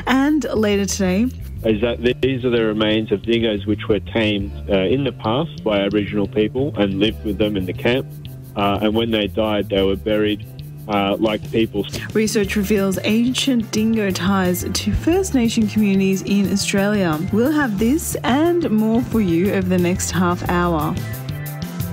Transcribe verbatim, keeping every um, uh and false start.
And later today, is that these are the remains of dingoes which were tamed uh, in the past by Aboriginal people and lived with them in the camp. Uh, and when they died, they were buried uh, like people. Research reveals ancient dingo ties to First Nation communities in Australia. We'll have this and more for you over the next half hour.